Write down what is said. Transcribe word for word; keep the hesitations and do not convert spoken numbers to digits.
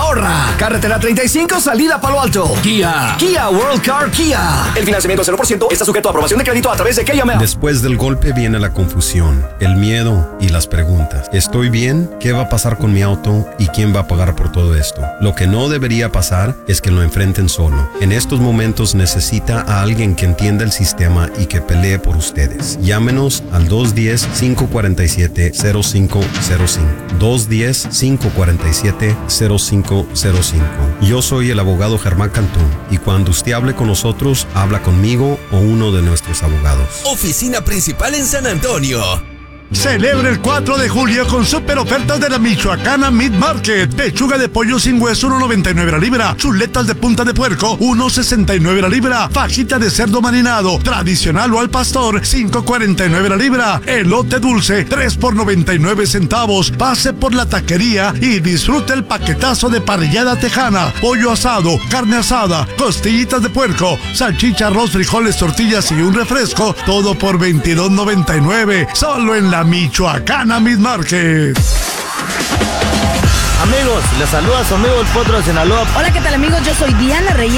ahorra. Carretera treinta y cinco, salida Palo Alto. Kia. Kia World Car Kia. El financiamiento cero por ciento está sujeto a aprobación de crédito a través de K M L. Después del golpe viene la confusión, el miedo y las preguntas. ¿Estoy bien? ¿Qué va a pasar con mi auto? ¿Y quién va a pagar por todo esto? Lo que no debería pasar es que lo enfrenten solo. En estos momentos necesita a alguien que entienda el sistema y que pelee por ustedes. Llámenos al dos uno cero, cinco cuatro siete, cero cinco cero cinco. dos uno cero, cinco cuatro siete, cero cinco cero cinco. Yo soy el abogado Germán Cantú y cuando usted hable con nosotros, habla conmigo o uno de nuestros abogados. Oficina principal en San Antonio. Celebra el cuatro de julio con super ofertas de la Michoacana Meat Market. Pechuga de pollo sin hueso uno noventa y nueve la libra. Chuletas de punta de puerco uno sesenta y nueve la libra. Fajita de cerdo marinado tradicional o al pastor cinco cuarenta y nueve la libra. Elote dulce tres por noventa y nueve centavos. Pase por la taquería y disfrute el paquetazo de parrillada tejana, pollo asado, carne asada, costillitas de puerco, salchicha, arroz, frijoles, tortillas y un refresco, todo por veintidós noventa y nueve. Solo en la Michoacana Meat Market. Amigos, les saluda su amigo el Potro de Sinaloa. Hola, ¿qué tal, amigos? Yo soy Diana Reyes.